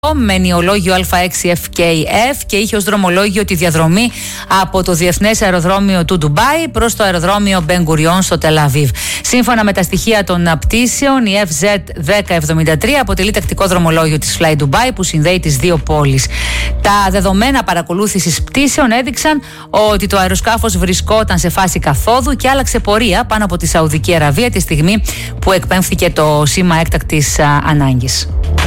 με νεολόγιο Α6FKF και είχε ως δρομολόγιο τη διαδρομή από το Διεθνές Αεροδρόμιο του Ντουμπάι προς το αεροδρόμιο Μπεν Γκουριόν στο Τελ-Αβίβ. Σύμφωνα με τα στοιχεία των πτήσεων, η FZ1073 αποτελεί τακτικό δρομολόγιο της Fly Dubai που συνδέει τις δύο πόλεις. Τα δεδομένα παρακολούθησης πτήσεων έδειξαν ότι το αεροσκάφος βρισκόταν σε φάση καθόδου και άλλαξε πορεία πάνω από τη Σαουδική Αραβία τη στιγμή που εκπέμφθηκε το σήμα έκτακτης ανάγκης.